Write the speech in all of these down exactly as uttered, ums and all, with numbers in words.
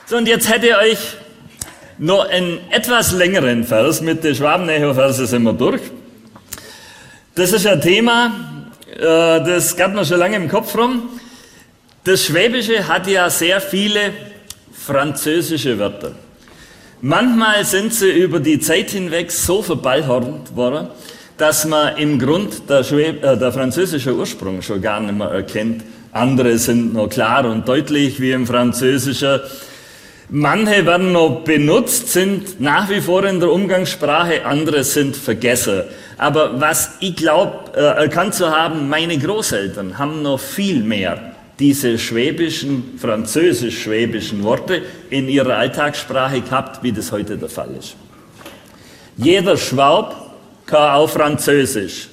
So, und jetzt hätte ich euch noch einen etwas längeren Vers. Mit den Schwaben-Echo-Versen sind wir durch. Das ist ein Thema, das geht mir schon lange im Kopf rum. Das Schwäbische hat ja sehr viele französische Wörter. Manchmal sind sie über die Zeit hinweg so verballhornt worden, dass man im Grund der, Schwäb äh, der französische Ursprung schon gar nicht mehr erkennt. Andere sind noch klar und deutlich wie im Französischen. Manche werden noch benutzt, sind nach wie vor in der Umgangssprache, andere sind vergessen. Aber was ich glaube, äh, erkannt zu haben, meine Großeltern haben noch viel mehr diese schwäbischen, französisch-schwäbischen Worte in ihrer Alltagssprache gehabt, wie das heute der Fall ist. Jeder Schwab kann auch Französisch.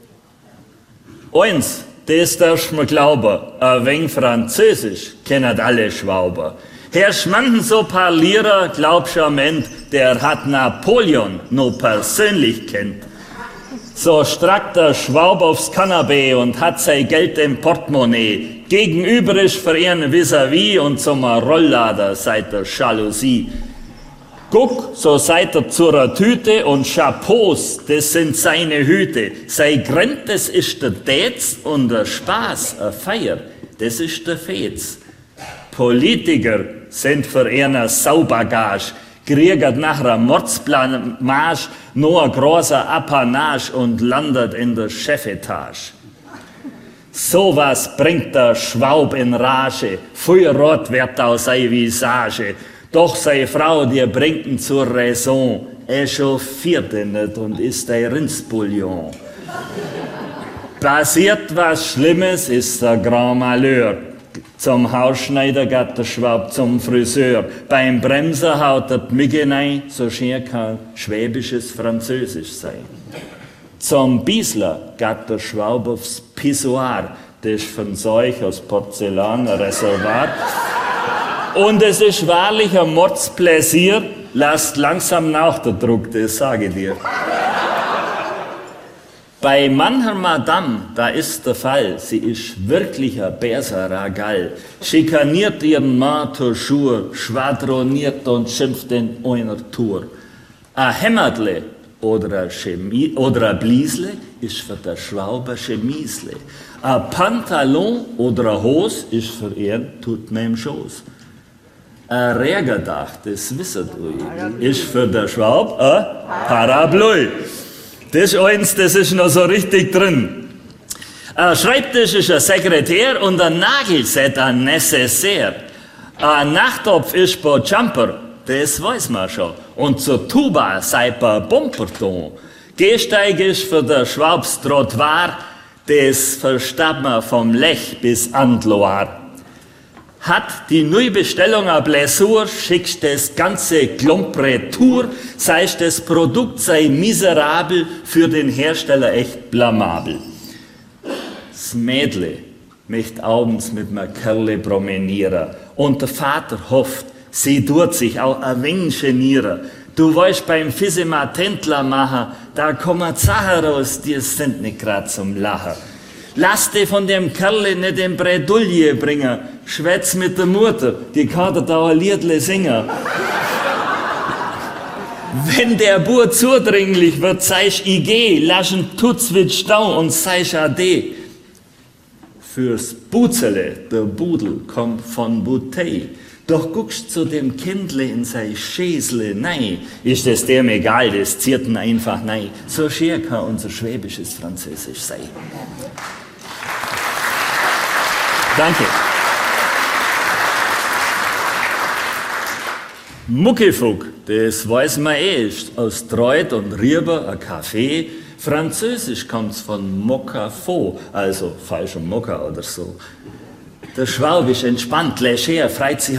Eins, das darfst du mir glauben, ein wenig Französisch kennen alle Schwaber. Herr Schmanden so parlierer, glaubst du am Ende, der hat Napoleon noch persönlich kennt. So strackt der Schwab aufs Kanapee und hat sein Geld im Portemonnaie. Gegenüber ist für ihn vis-à-vis und zum Rolllader seit der Jalousie. Guck, so seid er zur Tüte und Chapeaus, das sind seine Hüte. Sein Grund, das ist der Dätz und der Spaß, eine Feier, das ist der Fetz. Politiker sind für ihn eine Saubagage, kriegt nach einer Mordsblamage noch ein großer Apanage und landet in der Chefetage. So was bringt der Schwab in Rage, Feuerrot wird aus seine Visage. Doch seine Frau, die bringt ihn zur Raison, er chauffiert ihn nicht und isst ein Rindsbouillon. Passiert was Schlimmes, ist der Grand Malheur. Zum Hausschneider geht der Schwab zum Friseur. Beim Bremser haut er die Migge rein, so schön kann schwäbisches Französisch sein. Zum Biesler geht der Schwab aufs Pissoir. Das ist von Zeug aus Porzellan, ein Reservat. Und es ist wahrlich ein Mordspläsier, lasst langsam nach der Druck, das sage ich dir. Bei mancher Madame, da ist der Fall, sie ist wirklich ein Berserer Gall, schikaniert ihren Mann toujours, schwadroniert und schimpft in einer Tour. Ein Hämmertle oder ein, Chemie, oder ein Bliesle ist für der Schwab ein Chemisle. Ein Pantalon oder ein Hose ist für ihn tut mir im Schoß. Ein Rägerdach, das wisset ihr, ist für den Schwab ein Parapluie. Das ist eins, das ist noch so richtig drin. Ein Schreibtisch ist ein Sekretär und ein Nagelset ein Necessaire. Ein Nachttopf ist bei Jumper, das weiß man schon. Und zur Tuba sei bei Bumperton. Gehsteig ist für den Schwabs Trottoir, das versteht man vom Lech bis an die Loire. Hat die Neubestellung eine Blessur, schickst das ganze Klump retour, sei das Produkt sei miserabel, für den Hersteller echt blamabel. Das Mädle möchte abends mit einer Kerle promenieren und der Vater hofft, sie tut sich auch ein wenig genieren. Du weißt, beim Fissima Tentler machen, da kommen Sachen raus, die sind nicht grad zum Lachen. Lass dich von dem Kerle nicht in Bredouille bringen. Schwätz mit der Mutter, die kann dir da ein Liedle singen. Wenn der Bur zudringlich wird, seist ich geh, lass ihn Tutzwitz stau und seist ade. Fürs Buzele, der Budel kommt von Bouteille. Doch guckst zu dem Kindle in sein Schäsle, nein, ist es dem egal, das ziert ihn einfach nein. So schier kann unser schwäbisches Französisch sein. Danke. Muckefuck, das weiß man eh, ist aus Treut und Rieber ein Kaffee. Französisch kommt's von Mocafo, also falscher Mokka oder so. Der Schwab ist entspannt, leger, freut sich